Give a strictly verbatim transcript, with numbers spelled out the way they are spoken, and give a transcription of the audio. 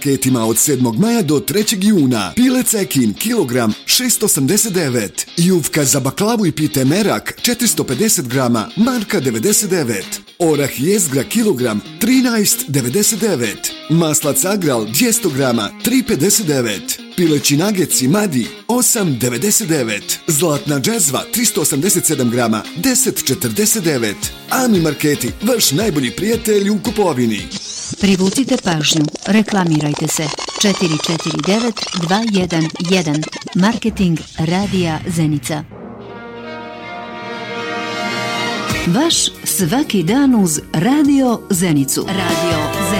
Ketima od sedmog maja do trećeg juna. Pile cekin, kilogram, šest osamdeset devet. Jufka za baklavu i pite merak, četiristo pedeset grama, marka devedeset devet. Orah jezgra, kilogram, trinaest devedeset devet. Maslac Agral, dvjesto grama, tri pedeset devet. Pileći nageci Madi, osam devedeset devet. Zlatna džezva, tristo osamdeset sedam grama, deset četrdeset devet. Ami Marketi, vaš najbolji prijatelj u kupovini. Privucite pažnju, reklamirajte se. četiri četiri devet dva jedan jedan. Marketing Radija Zenica. Vaš svaki dan uz Radio Zenicu. Radio Zenica.